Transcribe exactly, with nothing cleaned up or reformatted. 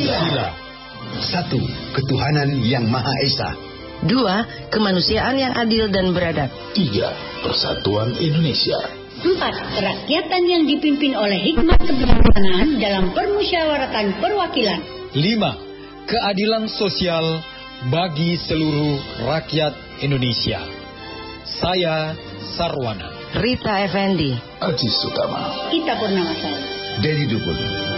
Pancasila. Satu, ketuhanan yang Maha Esa. Dua, kemanusiaan yang adil dan beradab. Tiga, persatuan Indonesia. Empat, kerakyatan yang dipimpin oleh hikmat kebijaksanaan dalam permusyawaratan perwakilan. Lima, keadilan sosial bagi seluruh rakyat Indonesia. Saya Sarwana. Rita Effendi. Aziz Utama. Kita Purnamasari. Dedi Dukun.